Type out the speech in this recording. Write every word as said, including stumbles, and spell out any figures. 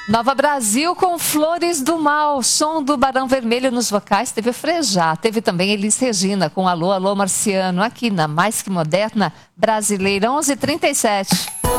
Nova Brasil com Flores do Mal, som do Barão Vermelho nos vocais, teve o Frejá, teve também Elis Regina com Alô, Alô Marciano, aqui na Mais Que Moderna Brasileira, onze e trinta e sete.